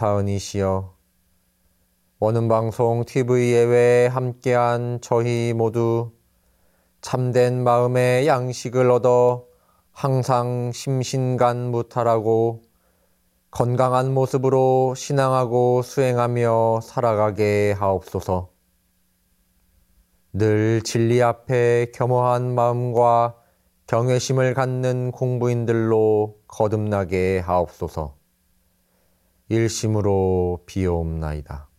사은이시여, 원음방송 TV 예외에 함께한 저희 모두 참된 마음의 양식을 얻어 항상 심신간무탈하고 건강한 모습으로 신앙하고 수행하며 살아가게 하옵소서. 늘 진리 앞에 겸허한 마음과 경외심을 갖는 공부인들로 거듭나게 하옵소서. 일심으로 비옵나이다.